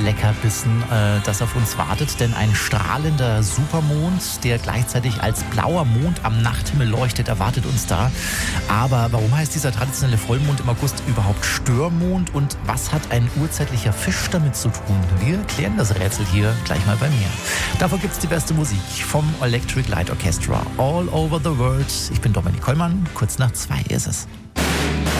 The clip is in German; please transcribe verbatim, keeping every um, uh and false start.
Leckerbissen, äh, das auf uns wartet, denn ein strahlender Supermond, der gleichzeitig als blauer Mond am Nachthimmel leuchtet, erwartet uns da. Aber warum heißt dieser traditionelle Vollmond im August überhaupt Störmond und was hat ein urzeitlicher Fisch damit zu tun? Wir klären das Rätsel hier gleich mal bei mir. Davor gibt's die beste Musik vom Electric Light Orchestra All Over the World. Ich bin Dominik Kollmann, kurz nach zwei ist es.